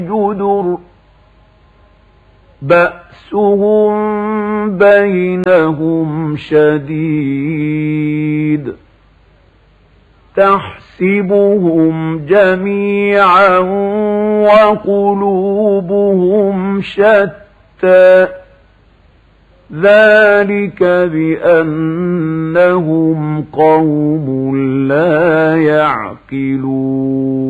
جدر بأسهم بينهم شديد تحسبهم جميعا وقلوبهم شتى ذلك بأنهم قوم لا يعقلون